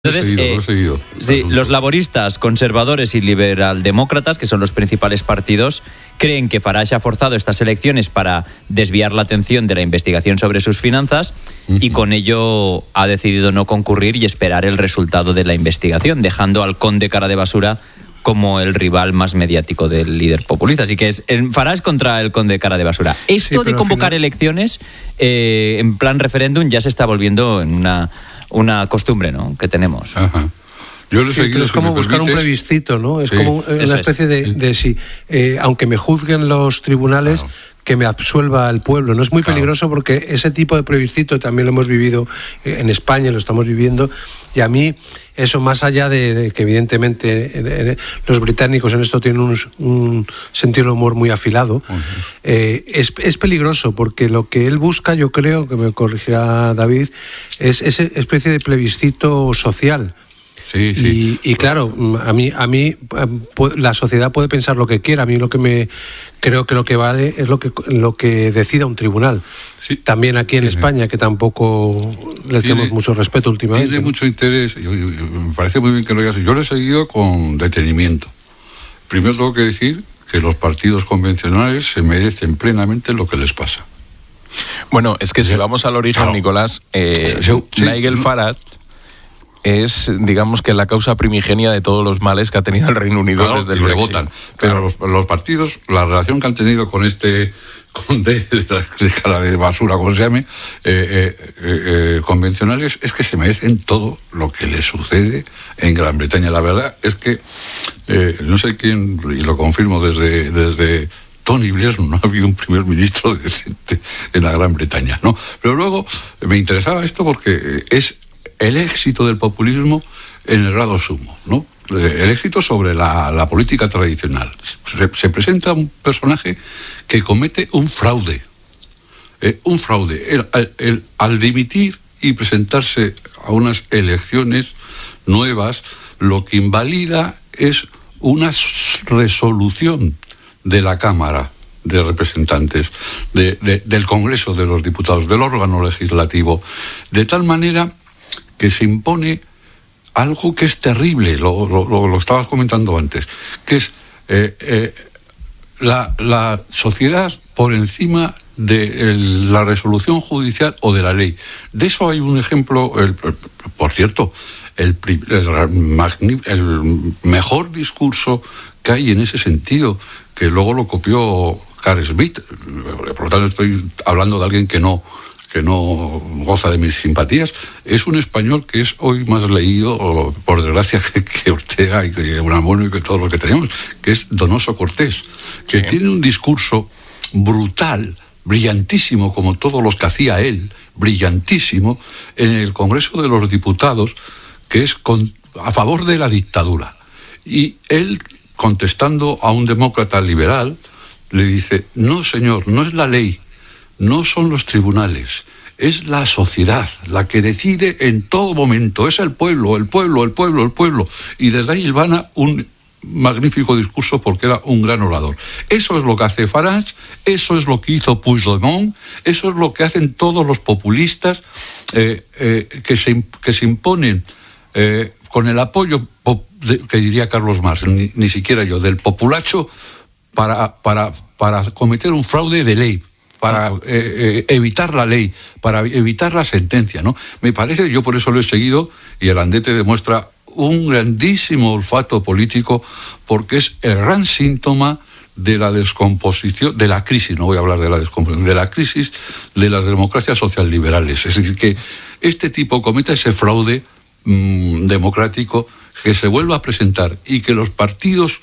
Entonces, lo he seguido. Sí, los laboristas, conservadores y liberaldemócratas, que son los principales partidos, creen que Farage ha forzado estas elecciones para desviar la atención de la investigación sobre sus finanzas y con ello ha decidido no concurrir y esperar el resultado de la investigación, dejando al conde cara de basura como el rival más mediático del líder populista. Así que es Farage contra el conde cara de basura. Esto de convocar elecciones en plan referéndum ya se está volviendo en una costumbre, ¿no?, que tenemos. Ajá. Yo lo he seguido, pero es como buscar un plebiscito, ¿no? Es como una especie de si, aunque me juzguen los tribunales, claro, que me absuelva el pueblo. No es muy peligroso porque ese tipo de plebiscito también lo hemos vivido en España, lo estamos viviendo, y a mí eso, más allá de que evidentemente los británicos en esto tienen un sentido del humor muy afilado, es peligroso porque lo que él busca, yo creo, que me corregirá David, es esa especie de plebiscito social. Sí, sí. Y claro, a mí la sociedad puede pensar lo que quiera. A mí creo que lo que vale es lo que decida un tribunal. Sí. También aquí en España, que tampoco les tenemos mucho respeto últimamente. Tiene mucho interés, y me parece muy bien que lo digas. Yo lo he seguido con detenimiento. Primero tengo que decir que los partidos convencionales se merecen plenamente lo que les pasa. Bueno, es que si vamos al origen, claro, Nicolás, Nigel Farage es, digamos, que la causa primigenia de todos los males que ha tenido el Reino Unido, claro, desde el Brexit. Votan. Pero los partidos, la relación que han tenido con este conde de cara de basura, como se llame, convencionales, es que se merecen todo lo que les sucede en Gran Bretaña. La verdad es que no sé quién, y lo confirmo desde Tony Blair, no ha habido un primer ministro decente en la Gran Bretaña, ¿no? Pero luego me interesaba esto porque es el éxito del populismo en el grado sumo, ¿no? El éxito sobre la política tradicional. Se presenta un personaje que comete un fraude. Un fraude. Al dimitir y presentarse a unas elecciones nuevas, lo que invalida es una resolución de la Cámara de Representantes, del Congreso de los Diputados, del órgano legislativo, de tal manera que se impone algo que es terrible, lo estabas comentando antes, que es la sociedad por encima de la resolución judicial o de la ley. De eso hay un ejemplo, por cierto, el mejor discurso que hay en ese sentido, que luego lo copió Carl Smith. Por lo tanto, estoy hablando de alguien que no goza de mis simpatías. Es un español que es hoy más leído, por desgracia, que Ortega y que Unamuno y que todos los que tenemos, que es Donoso Cortés, que tiene un discurso brutal, brillantísimo, como todos los que hacía él, brillantísimo, en el Congreso de los Diputados, que es a favor de la dictadura. Y él, contestando a un demócrata liberal, le dice: no, señor, no es la ley, no son los tribunales, es la sociedad la que decide en todo momento, es el pueblo. Y desde ahí hilvana un magnífico discurso porque era un gran orador. Eso es lo que hace Farage, eso es lo que hizo Puigdemont, eso es lo que hacen todos los populistas que se imponen con el apoyo, que diría Carlos Marx, ni siquiera yo, del populacho, para cometer un fraude de ley, para evitar la ley, para evitar la sentencia, ¿no? Me parece, yo por eso lo he seguido, y el Andete demuestra un grandísimo olfato político, porque es el gran síntoma de la descomposición, de la crisis, no voy a hablar de la descomposición, de la crisis de las democracias socialliberales. Es decir, que este tipo cometa ese fraude democrático, que se vuelva a presentar y que los partidos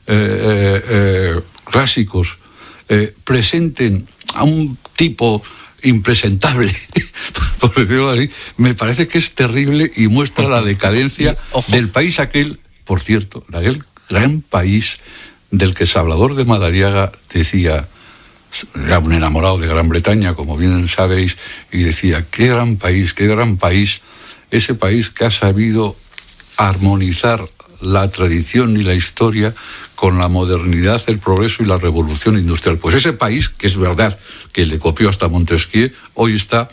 clásicos presenten a un tipo impresentable, por decirlo así, me parece que es terrible y muestra la decadencia del país aquel, por cierto, de aquel gran país del que Salvador de Madariaga decía, era un enamorado de Gran Bretaña, como bien sabéis, y decía: qué gran país, ese país que ha sabido armonizar la tradición y la historia con la modernidad, el progreso y la revolución industrial. Pues ese país, que es verdad que le copió hasta Montesquieu, hoy está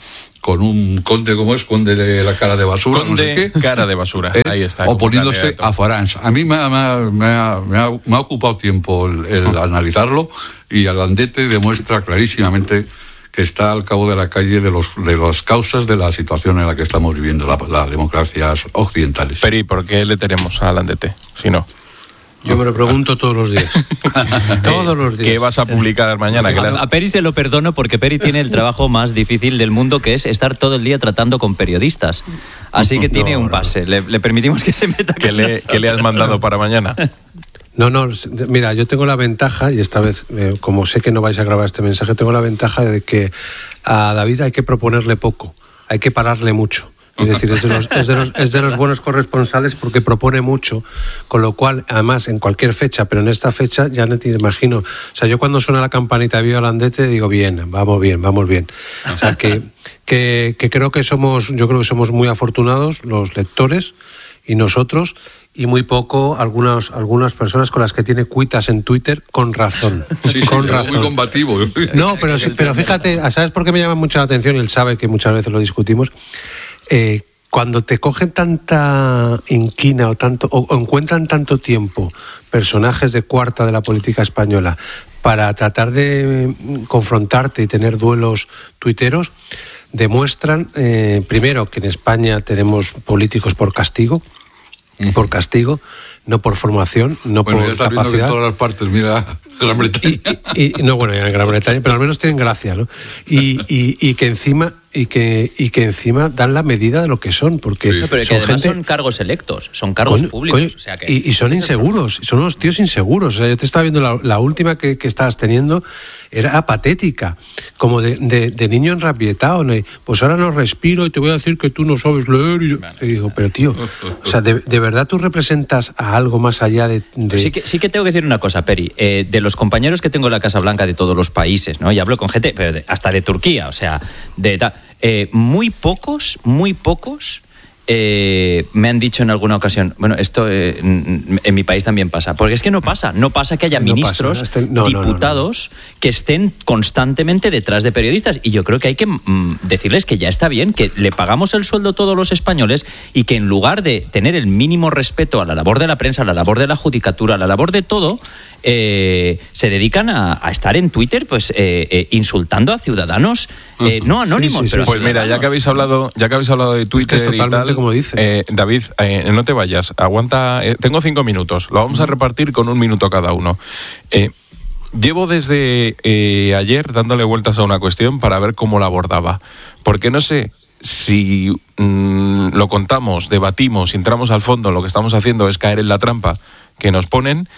con un conde como es, conde de la cara de basura, conde no sé qué. Cara de basura, ahí está. Oponiéndose a Farage. A mí me ha ocupado tiempo el analizarlo, y Alandete demuestra clarísimamente que está al cabo de la calle de las causas de la situación en la que estamos viviendo las democracias occidentales. Pero ¿y por qué le tenemos a Alandete? Si no. Yo me lo pregunto todos los días. Todos los días. ¿Qué vas a publicar mañana? A Peri se lo perdono porque Peri tiene el trabajo más difícil del mundo, que es estar todo el día tratando con periodistas. Así que tiene un pase. Le permitimos que se meta. ¿Qué le has mandado para mañana? No, mira, yo tengo la ventaja, y esta vez, como sé que no vais a grabar este mensaje, tengo la ventaja de que a David hay que proponerle poco, hay que pararle mucho. Es decir, es de los buenos corresponsales porque propone mucho, con lo cual, además, en cualquier fecha, pero en esta fecha ya no te imagino. O sea, yo cuando suena la campanita de Viva Alandete digo, vamos bien. O sea, que creo que somos muy afortunados los lectores y nosotros, y muy poco algunas personas con las que tiene cuitas en Twitter, con razón. Sí, con razón. Muy combativo. No, pero fíjate, ¿sabes por qué me llama mucho la atención? Y él sabe que muchas veces lo discutimos. Cuando te cogen tanta inquina o encuentran tanto tiempo personajes de cuarta de la política española para tratar de confrontarte y tener duelos tuiteros, demuestran primero que en España tenemos políticos por castigo, no por formación, no por ya está capacidad. Viendo que en todas las partes, mira, Gran Bretaña. En Gran Bretaña, pero al menos tienen gracia, ¿no? Y que encima dan la medida de lo que son, porque no, pero que además son cargos electos, son cargos públicos. O sea que y son inseguros, son unos tíos inseguros. O sea, yo te estaba viendo la última que estabas teniendo, era patética, como de niño enrabietado, ¿no? Pues ahora no respiro y te voy a decir que tú no sabes leer. Y yo te digo, pero tío, o sea, ¿de verdad tú representas a algo más allá de...? Sí que tengo que decir una cosa, Peri. De los compañeros que tengo en la Casa Blanca de todos los países, ¿no? Y hablo con gente, pero hasta de Turquía, o sea, muy pocos me han dicho en alguna ocasión, bueno, esto en mi país también pasa, porque es que no pasa que haya ministros, diputados que estén constantemente detrás de periodistas, y yo creo que hay que decirles que ya está bien, que le pagamos el sueldo a todos los españoles y que en lugar de tener el mínimo respeto a la labor de la prensa, a la labor de la judicatura, a la labor de todo, se dedican a estar en Twitter pues insultando a ciudadanos no anónimos, pero pues mira, ya que habéis hablado de Twitter y tal, como dice. David, no te vayas, aguanta, tengo 5 minutos, lo vamos a repartir con 1 minuto cada uno. Llevo desde ayer dándole vueltas a una cuestión para ver cómo la abordaba, porque no sé si lo contamos, debatimos, entramos al fondo, lo que estamos haciendo es caer en la trampa que nos ponen,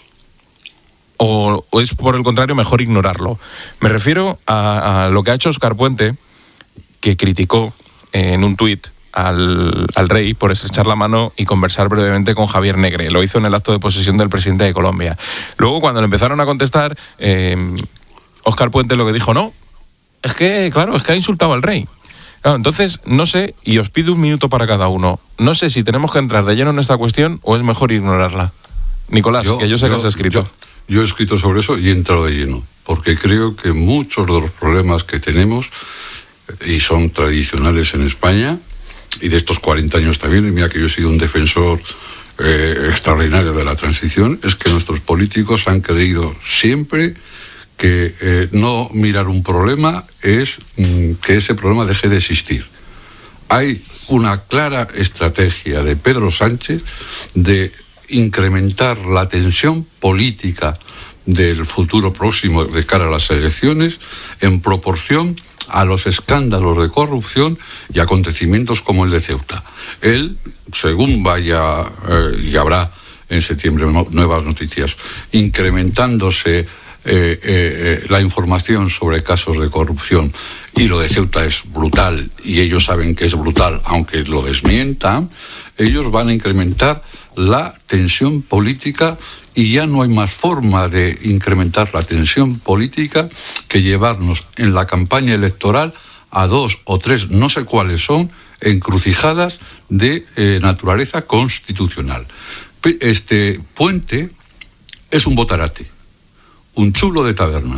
o es por el contrario mejor ignorarlo. Me refiero a lo que ha hecho Óscar Puente, que criticó en un tuit al rey por estrechar la mano y conversar brevemente con Javier Negre. Lo hizo en el acto de posesión del presidente de Colombia. Luego, cuando le empezaron a contestar, Óscar Puente lo que dijo, es que ha insultado al rey. Claro, entonces, no sé, y os pido 1 minuto para cada uno, no sé si tenemos que entrar de lleno en esta cuestión o es mejor ignorarla. Nicolás, que yo sé que has escrito. Yo he escrito sobre eso y he entrado de lleno, porque creo que muchos de los problemas que tenemos, y son tradicionales en España, y de estos 40 años también, y mira que yo he sido un defensor extraordinario de la transición, es que nuestros políticos han creído siempre que no mirar un problema es que ese problema deje de existir. Hay una clara estrategia de Pedro Sánchez de incrementar la tensión política del futuro próximo de cara a las elecciones en proporción a los escándalos de corrupción y acontecimientos como el de Ceuta. Él, según vaya, y habrá en septiembre nuevas noticias, incrementándose la información sobre casos de corrupción, y lo de Ceuta es brutal, y ellos saben que es brutal, aunque lo desmientan, ellos van a incrementar la tensión política, y ya no hay más forma de incrementar la tensión política que llevarnos en la campaña electoral a 2 o 3, no sé cuáles son, encrucijadas de naturaleza constitucional. Puente es un botarate, un chulo de taberna,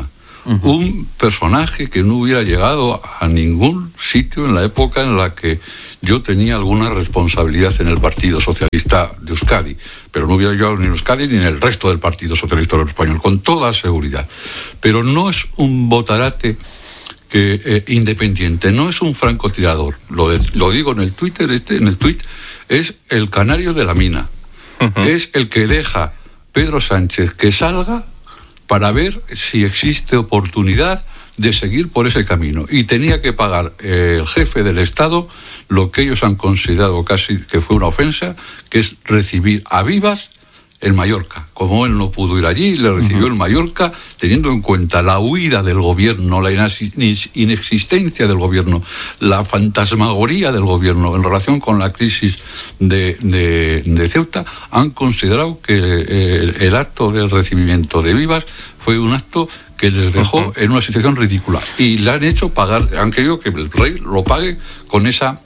un personaje que no hubiera llegado a ningún sitio en la época en la que yo tenía alguna responsabilidad en el Partido Socialista de Euskadi, pero no hubiera llegado ni en Euskadi ni en el resto del Partido Socialista Español, con toda seguridad. Pero no es un botarate independiente, no es un francotirador. Lo digo en el Twitter, en el tuit, es el canario de la mina. Es el que deja Pedro Sánchez que salga para ver si existe oportunidad de seguir por ese camino. Y tenía que pagar el jefe del Estado lo que ellos han considerado casi que fue una ofensa, que es recibir a vivas en Mallorca. Como él no pudo ir allí, le recibió en Mallorca, teniendo en cuenta la huida del gobierno, la inexistencia del gobierno, la fantasmagoría del gobierno en relación con la crisis de Ceuta, han considerado que el acto del recibimiento de vivas fue un acto que les dejó en una situación ridícula. Y le han hecho pagar, han querido que el rey lo pague con esa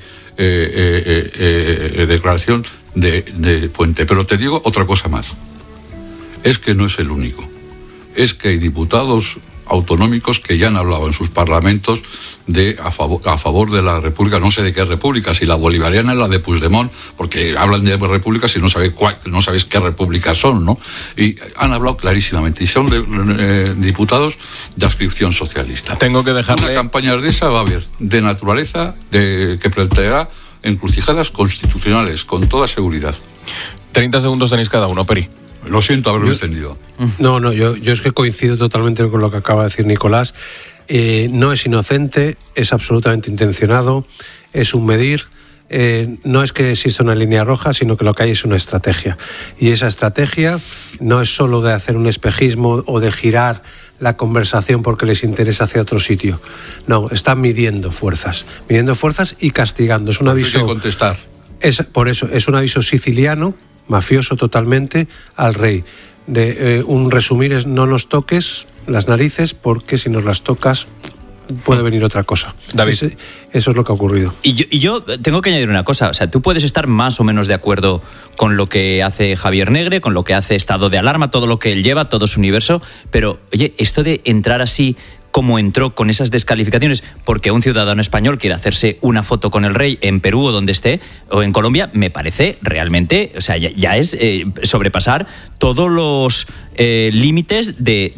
declaración de Puente. Pero te digo otra cosa más. Es que no es el único. Es que hay diputados autonómicos que ya han hablado en sus parlamentos a favor de la república, no sé de qué república, si la bolivariana es la de Puigdemont, porque hablan de repúblicas y no sabéis qué repúblicas son, ¿no? Y han hablado clarísimamente, y son diputados de adscripción socialista. Tengo que dejarle... Una campaña de esa va a haber, de naturaleza, que planteará encrucijadas constitucionales, con toda seguridad. 30 segundos tenéis cada uno, Peri. Lo siento haberlo entendido. No, yo es que coincido totalmente con lo que acaba de decir Nicolás. No es inocente, es absolutamente intencionado, es un medir. No es que exista una línea roja, sino que lo que hay es una estrategia. Y esa estrategia no es solo de hacer un espejismo o de girar la conversación porque les interesa hacia otro sitio. No, están midiendo fuerzas y castigando. Es un aviso. Hay que contestar. Por eso, es un aviso siciliano, mafioso totalmente, al rey. Un resumir es: no nos toques las narices, porque si nos las tocas puede venir otra cosa. David. Eso es lo que ha ocurrido. Y yo tengo que añadir una cosa. O sea, tú puedes estar más o menos de acuerdo con lo que hace Javier Negre, con lo que hace Estado de Alarma, todo lo que él lleva, todo su universo, pero, oye, esto de entrar así como entró, con esas descalificaciones, porque un ciudadano español quiere hacerse una foto con el rey en Perú o donde esté, o en Colombia, me parece realmente, o sea, ya es sobrepasar todos los límites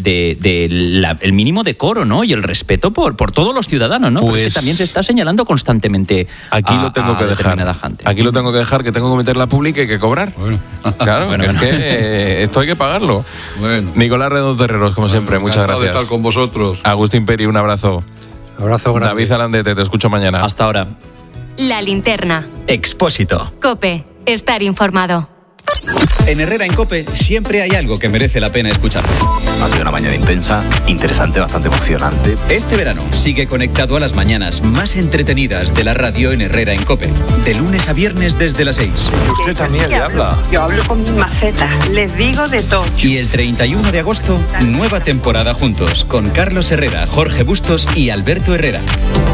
el mínimo decoro, ¿no? Y el respeto por todos los ciudadanos, ¿no? Pues, pero es que también se está señalando constantemente aquí lo tengo que dejar. Gente. Aquí lo tengo que dejar, que tengo que meter la pública y que cobrar. Bueno. Claro, bueno. Que esto hay que pagarlo. Bueno. Nicolás Redondo Terreros, como siempre, muchas gracias. De estar con vosotros. Agustín Peri, un abrazo. Abrazo grande. David Alandete, te escucho mañana. Hasta ahora. La Linterna. Expósito. COPE. Estar informado. En Herrera en COPE siempre hay algo que merece la pena escuchar. Ha sido una mañana intensa, interesante, bastante emocionante. Este verano sigue conectado a las mañanas más entretenidas de la radio en Herrera en COPE. De lunes a viernes desde las 6. Y usted también le habla. Yo hablo con mis macetas, les digo de todo. Y el 31 de agosto, nueva temporada juntos con Carlos Herrera, Jorge Bustos y Alberto Herrera.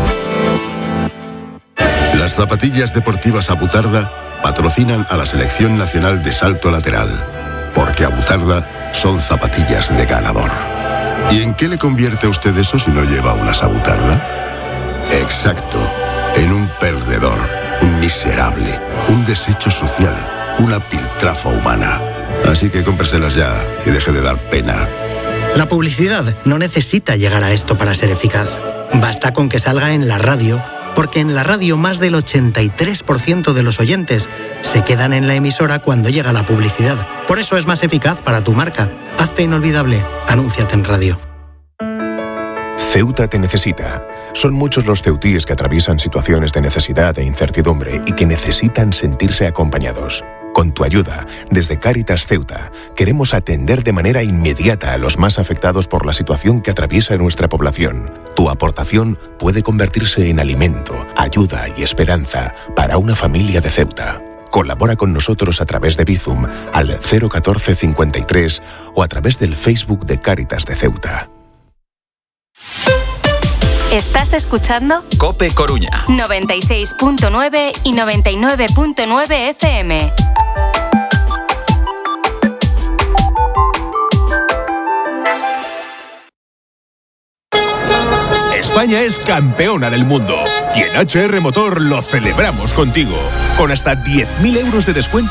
Las zapatillas deportivas Abutarda patrocinan a la Selección Nacional de Salto Lateral, porque Abutarda son zapatillas de ganador. ¿Y en qué le convierte a usted eso si no lleva unas Abutarda? Exacto, en un perdedor, un miserable, un desecho social, una piltrafa humana. Así que cómpreselas ya y deje de dar pena. La publicidad no necesita llegar a esto para ser eficaz. Basta con que salga en la radio, porque en la radio más del 83% de los oyentes se quedan en la emisora cuando llega la publicidad. Por eso es más eficaz para tu marca. Hazte inolvidable. Anúnciate en radio. Ceuta te necesita. Son muchos los ceutíes que atraviesan situaciones de necesidad e incertidumbre y que necesitan sentirse acompañados. Con tu ayuda, desde Cáritas Ceuta, queremos atender de manera inmediata a los más afectados por la situación que atraviesa nuestra población. Tu aportación puede convertirse en alimento, ayuda y esperanza para una familia de Ceuta. Colabora con nosotros a través de Bizum al 01453 o a través del Facebook de Cáritas de Ceuta. ¿Estás escuchando? COPE Coruña. 96.9 y 99.9 FM. España es campeona del mundo. Y en HR Motor lo celebramos contigo. Con hasta 10.000 euros de descuento